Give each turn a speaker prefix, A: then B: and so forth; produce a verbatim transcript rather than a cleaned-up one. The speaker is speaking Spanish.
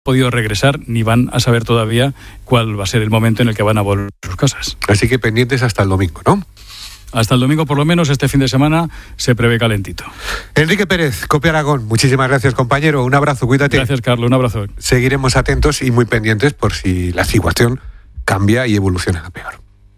A: podido regresar ni van a saber todavía cuál va a ser el momento en el que van a volver a sus casas.
B: Así que pendientes hasta el domingo, ¿no?
A: Hasta el domingo, por lo menos, este fin de semana se prevé calentito.
B: Enrique Pérez, COPE Aragón, muchísimas gracias, compañero. Un abrazo, cuídate.
A: Gracias, Carlos, un abrazo.
B: Seguiremos atentos y muy pendientes por si la situación cambia y evoluciona a peor.